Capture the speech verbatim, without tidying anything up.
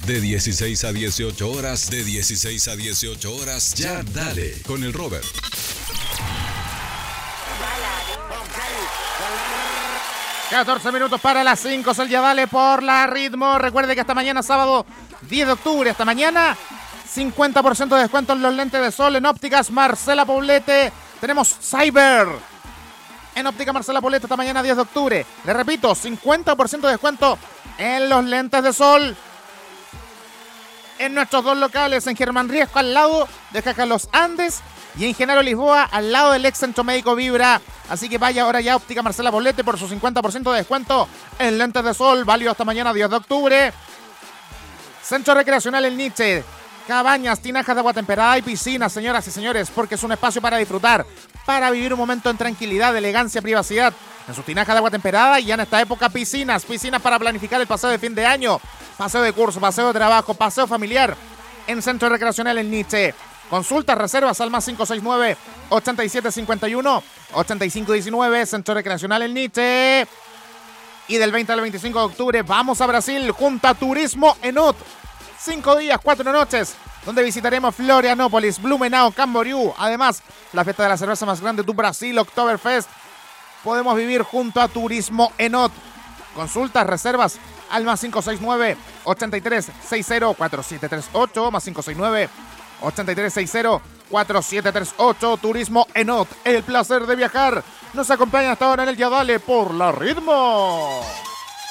De dieciséis a dieciocho horas, de dieciséis a dieciocho horas, ya dale con el Robert. catorce minutos para las cinco, el ya dale por la Ritmo. Recuerde que hasta mañana sábado diez de octubre, hasta mañana cincuenta por ciento de descuento en los lentes de sol en ópticas Marcela Poblete. Tenemos Cyber en óptica Marcela Poblete hasta mañana diez de octubre. Le repito, cincuenta por ciento de descuento en los lentes de sol en nuestros dos locales, en Germán Riesco al lado de Caja Los Andes y en Genaro Lisboa al lado del ex Centro Médico Vibra. Así que vaya ahora ya a óptica Marcela Poblete por su cincuenta por ciento de descuento en lentes de sol, válido hasta mañana diez de octubre. Centro Recreacional El Nietzsche, cabañas, tinajas de agua temperada y piscinas, señoras y señores, porque es un espacio para disfrutar, para vivir un momento en tranquilidad, elegancia, privacidad. En sus tinajas de agua temperada y ya en esta época piscinas, piscinas para planificar el paseo de fin de año, paseo de curso, paseo de trabajo, paseo familiar en Centro Recreacional El Nietzsche. Consultas, reservas al más cinco seis nueve, ochenta y siete cincuenta y uno, ochenta y cinco diecinueve, Centro Recreacional El Nietzsche. Y del veinte al veinticinco de octubre vamos a Brasil junto a Turismo Enot. Cinco días, cuatro noches, donde visitaremos Florianópolis, Blumenau, Camboriú. Además, la fiesta de la cerveza más grande de Brasil, Oktoberfest. Podemos vivir junto a Turismo Enot. Consultas, reservas al más cinco seis nueve, ochenta y tres sesenta, cuarenta y siete treinta y ocho, más cinco seis nueve, ochenta y tres sesenta, cuarenta y siete treinta y ocho. Turismo Enot, el placer de viajar. Nos acompaña hasta ahora en el Ya Dale por la Ritmo.